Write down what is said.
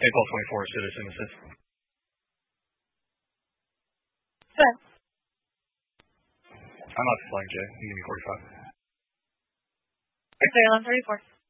April 24, citizen assist. Good. I'm not flying J. You give me 45. Clear on 34.